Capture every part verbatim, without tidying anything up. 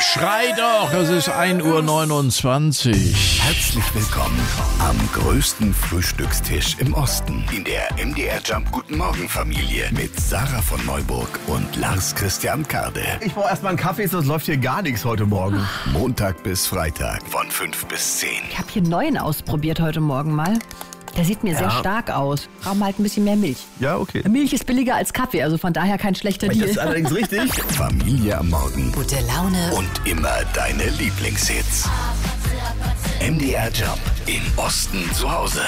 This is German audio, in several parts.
schrei doch, es ist ein Uhr neunundzwanzig. Herzlich willkommen am größten Frühstückstisch im Osten in der M D R Jump Guten Morgen Familie mit Sarah von Neuburg und Lars Christian Karde. Ich brauche erstmal einen Kaffee, sonst läuft hier gar nichts heute Morgen. Montag bis Freitag von fünf bis zehn. Ich habe hier einen neuen ausprobiert heute Morgen mal. Der sieht mir Ja. sehr stark aus. Brauchen halt ein bisschen mehr Milch. Ja, okay. Milch ist billiger als Kaffee, also von daher kein schlechter Das Deal. ist allerdings richtig. Familie am Morgen Gute Laune. und immer deine Lieblingshits. M D R Jump im Osten zu Hause.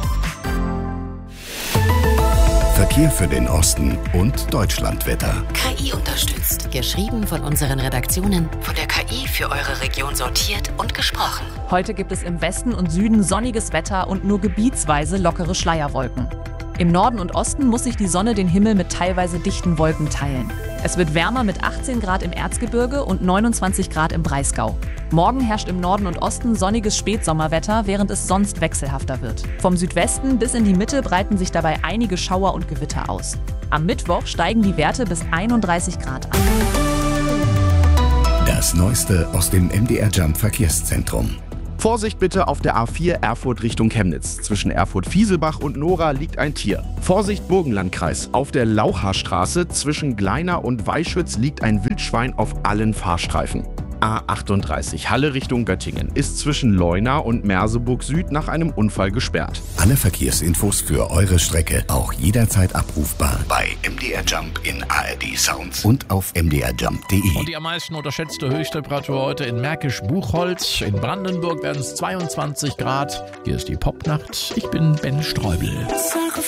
Verkehr für den Osten und Deutschlandwetter. K I unterstützt. Geschrieben von unseren Redaktionen. Von der K I für eure Region sortiert und gesprochen. Heute gibt es im Westen und Süden sonniges Wetter und nur gebietsweise lockere Schleierwolken. Im Norden und Osten muss sich die Sonne den Himmel mit teilweise dichten Wolken teilen. Es wird wärmer mit achtzehn Grad im Erzgebirge und neunundzwanzig Grad im Breisgau. Morgen herrscht im Norden und Osten sonniges Spätsommerwetter, während es sonst wechselhafter wird. Vom Südwesten bis in die Mitte breiten sich dabei einige Schauer und Gewitter aus. Am Mittwoch steigen die Werte bis einunddreißig Grad an. Das Neueste aus dem M D R Jump Verkehrszentrum. Vorsicht bitte auf der A vier Erfurt Richtung Chemnitz. Zwischen Erfurt-Fieselbach und Nora liegt ein Tier. Vorsicht Burgenlandkreis. Auf der Laucharstraße zwischen Gleiner und Weischütz liegt ein Wildschwein auf allen Fahrstreifen. A achtunddreißig Halle Richtung Göttingen ist zwischen Leuna und Merseburg Süd nach einem Unfall gesperrt. Alle Verkehrsinfos für eure Strecke auch jederzeit abrufbar bei M D R Jump in A R D Sounds und auf m d r jump punkt d e. Und die am meisten unterschätzte Höchsttemperatur heute in Märkisch-Buchholz. In Brandenburg werden es zweiundzwanzig Grad. Hier ist die Popnacht. Ich bin Ben Streubel. Sarah